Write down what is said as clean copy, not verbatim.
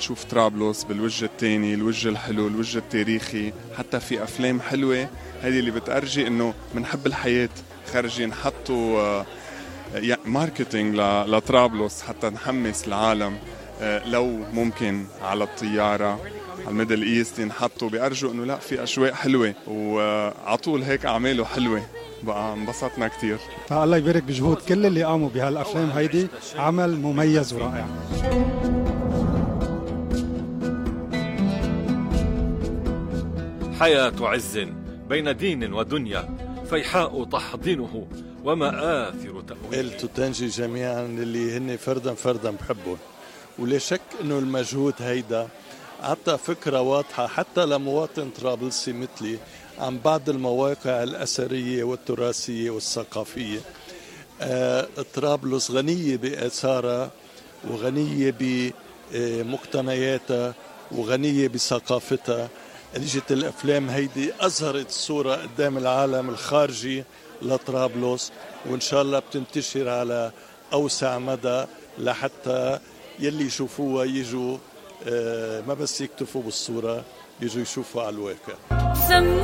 تشوف طرابلس بالوجه التاني، الوجه الحلو، الوجه التاريخي. حتى في أفلام حلوة هذه اللي بتأرجي إنه منحب الحياة، خارجين حطوا ماركتينج لطرابلس حتى نحمس العالم. لو ممكن على الطيارة على الميدل ايست ينحطوا بيأرجوا إنه لا في أجواء حلوة، وعطول هيك أعماله حلوة. بقى انبسطنا كتير. فالله يبارك بجهود كل اللي قاموا بهالأفلام هيدي، عمل مميز ورائع. حياة عز بين دين ودنيا، فيحاء تحضنه ومآثر تأويله. التوتنجي جميعا اللي هن فردا بحبهم، ولا شك انه المجهود هيدا عطى فكرة واضحة حتى لمواطن طرابلسي مثلي عن بعض المواقع الأثرية والتراثية والثقافية. طرابلس غنية بآثارها وغنية بمقتنياتها وغنية بثقافتها. اجت الأفلام هيدي أظهرت صورة قدام العالم الخارجي لطرابلس، وإن شاء الله بتنتشر على أوسع مدى لحتى يلي يشوفوها يجوا ما بس يكتفوا بالصورة، يجوا يشوفوا على الواقع.